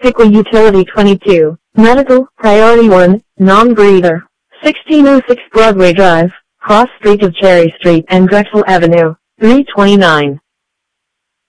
Piqua Utility 22, Medical, Priority 1, Non-Breather, 1606 Broadway Drive, Cross Street of Cherry Street and Drexel Avenue, 329.